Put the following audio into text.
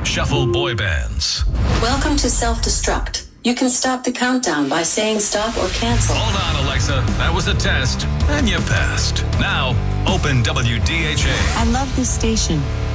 Shuffle boy bands. Welcome to Self-Destruct. You can stop the countdown by saying stop or cancel. Hold on, Alexa. That was a test, and you passed. Now, open WDHA. I love this station.